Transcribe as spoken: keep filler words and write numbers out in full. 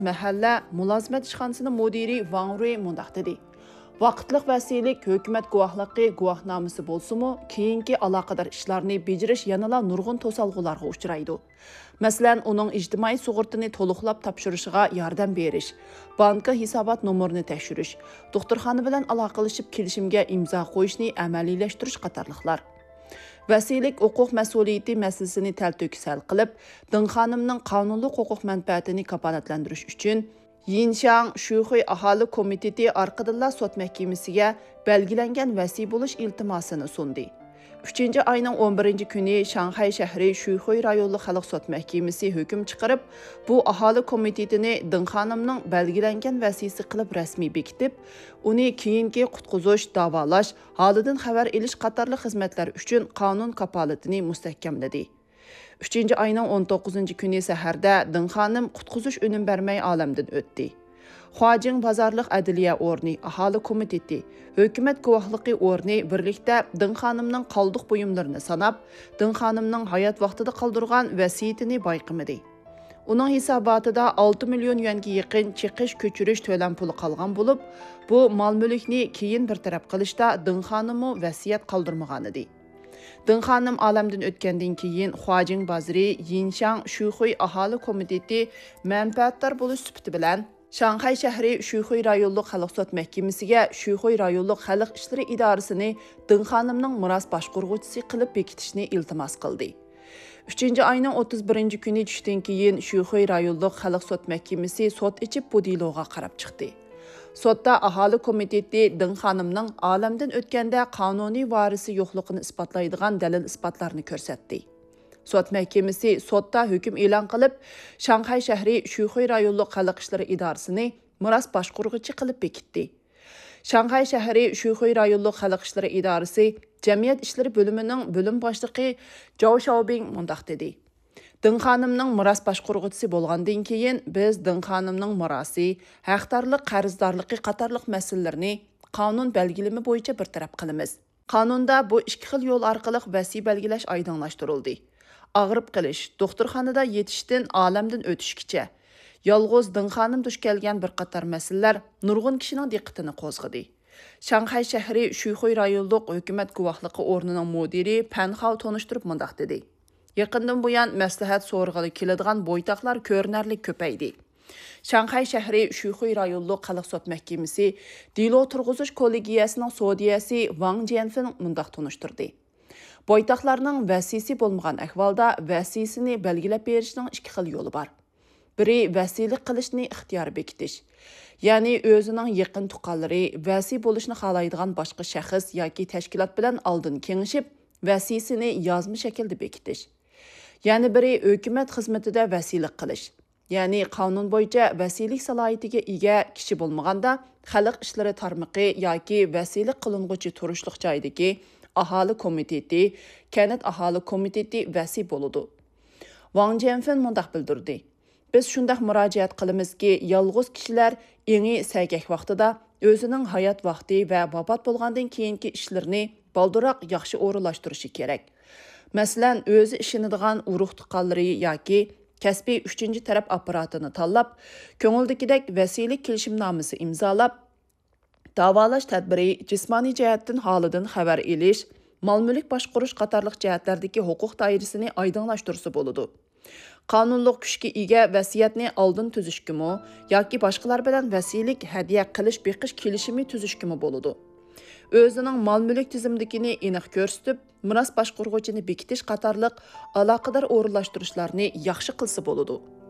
Mahalla mulozimat ishxonasining mudiri Wang Rui mundaq dedi. Vaqtliq vasiylik hukumat guvohligi guvohnomasi bo'lsa-mu, keyingi aloqador ishlarni bejirish yanada nurg'un to'salg'ularga uchraydi. Masalan, uning ijtimoiy sug'urtani to'liqlab topshirishiga yordam berish, banka hisobot nomerini tekshirish, doktorxona bilan aloqalashib kelishimga imzo qo'yishni amaliylashtirish qatorliqlar. Vasiylik huquq mas'uliyati masalasini talto'kisal qilib, Ding xonimning qonunli huquq manfaatini kafolatlantirish uchun Yinshan Shuxuy aholi komiteti orqadilla sud mahkamasiga belgilangan vasiy bo'lish iltimosini sundi. uchinchi ayning o'n birinchi kuni Shanxay shahri Shuxuy rayonli xalq sud mahkamasi hukm chiqarib, bu aholi komitetini Ding xonimning belgilangan vasiysi qilib rasmiy bekitib, uni keyingi qutqizish, davolash, holidan xabar olish qatorli xizmatlar uchun qonun kafolatini mustahkamladi. uchinchi ayning o'n to'qqizinchi kuni saharda Ding xonim qutqizish unum bermay olamdan o'tdi. Huajing bozorliq adliya o'rni, aholi komiteti, hukumat guvohligi o'rni birlikda Ding xonimning qoldiq buyumlarini sanab, Ding xonimning hayot vaqtida qoldirgan vasiyatini bayqimadi. Uning hisobotida olti million yuanga yaqin chiqish ko'chirish to'lam puli qolgan bo'lib, bu mol-mulkni keyin bir taraf qilishda Ding xonimi vasiyat qoldirmagan edi. Ding xonim olamdan o'tgandan keyin Huajing bozori Yinshan Shuxuy aholi komiteti manfaatdor bo'lish sifati bilan Shanxay shahri Shuxuy rayonli xalq sud mahkamasiga Shuxuy rayonli xalq ishlari idorasini Ding xonimning miros boshqaruvchisi qilib bekitishni iltimos qildi. uchinchi ayning o'ttiz birinchi kuni tushdan keyin Shuxuy rayonli xalq sud mahkamasi sud ichib bu deloga qarab chiqdi. Sotda aholi komiteti Ding xonimning olamdan o'tganda qonuniy varisi yo'qligini isbotlaydigan dalil isbotlarni ko'rsatdi. Sud mahkamasi sotda hukm e'lon qilib, Shanxay shahri Shuxuy rayonli xalq ishlari idorasini miros boshqaruvchi qilib bekitdi. Shanxay shahri Shuxuy rayonli xalq ishlari idorasi jamiyat ishlari bo'limining bo'lim boshlig'i Zhao Xiaobing mundaq dedi. Ding xonimning miros boshqaruvchisi bo'lgandan keyin biz Ding xonimning mirosi, haqdorlik, qarzdorligi qatorliq masalalarni qonun belgilimi bo'yicha bir taraf qilamiz. Qonunda bu ikki xil yo'l orqali vasiy belgilash oydinlashtirildi. Og'rib qilish, doktorxonada yetishdan olamdan o'tishgacha yolg'iz Ding xonim duch kelgan bir qator masalalar nurg'un kishining diqqatini qo'zg'adi. Shanxay shahri Shuxuy rayonlik hukumat guvohligi o'rnining mudiri Pan Hao tonishtirib mundaq dedi. Yaqindan buyon maslahat so'rg'ili keladigan bo'ytaqlar ko'rinarli ko'paydi. Shanxay shahri Shuxuy rayonli xalq sud mahkamasi delo turg'izish kollegiyasining sudiyasi Wang Jianfen mundaq tonishtirdi. Bo'ytaqlarning vasiysi bo'lmagan ahvolda vasiyasini belgilab berishning ikki xil yo'li bor. Biri vasiylik qilishni ixtiyor bekitish. Ya'ni o'zining yaqin tuqqanlari vasiy bo'lishni xohlaydigan boshqa shaxs yoki tashkilot bilan oldin kengashib, vasiyasini yozma shaklda bekitish. Ya'ni biri hukumat xizmatida vasiylik qilish. Ya'ni qonun bo'yicha vasiylik salohiyatiga ega kishi bo'lmaganda xalq ishlari tarmoqi yoki vasiylik qilinguchi turishliq joydagi aholi komiteti, kanat aholi komiteti vasiy bo'ladi. Wang Jianfen mundaq bildirdi. Biz shundaq murojaat qilamizki, yolg'iz kishilar engi sagak vaqtida o'zining hayot vaqti va vafot bo'lgandan keyingi ishlarini baldiroq yaxshi o'rinlashtirishi kerak. Masalan, o'zi ishinadigan urug' tuqqanlari yoki kasbiy uchinchi taraf apparatini tanlab, ko'ngildagidek vasiylik kelishimnomasi imzolab, davolash tadbiri, jismoniy jihatdan holidan xabar olish, mol-mulk boshqarish qatorliq jihatlardagi huquq doirasini oydinlashtirsa bo'ladi. Qonunliq kuchga ega vasiyatni oldin tuzishkimi yoki boshqalar bilan vasiylik hadiya qilish beqish kelishimi tuzishkimi bo'ladi. O'zining mol-mulk tizimidagini aniq ko'rsatib, miros boshqaruvchini bekitish qatorliq aloqador o'rinlashtirishlarni yaxshi qilsa bo'ladi.